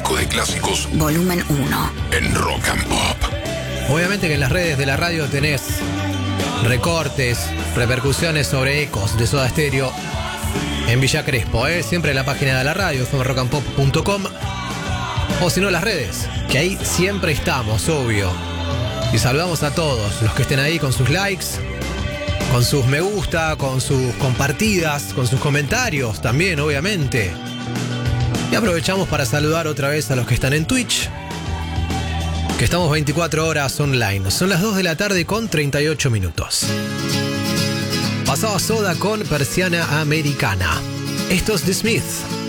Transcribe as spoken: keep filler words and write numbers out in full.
Disco de clásicos. Volumen uno. En Rock and Pop. Obviamente que en las redes de la radio tenés recortes, repercusiones sobre ecos de Soda Stereo en Villa Crespo, ¿eh? Siempre en la página de la radio, f m rock and pop punto com. O si no, las redes, que ahí siempre estamos, obvio. Y saludamos a todos los que estén ahí con sus likes, con sus me gusta, con sus compartidas, con sus comentarios también, obviamente. Y aprovechamos para saludar otra vez a los que están en Twitch, que estamos veinticuatro horas online. Son las dos de la tarde con treinta y ocho minutos. Pasaba Soda con Persiana Americana. Esto es The Smiths.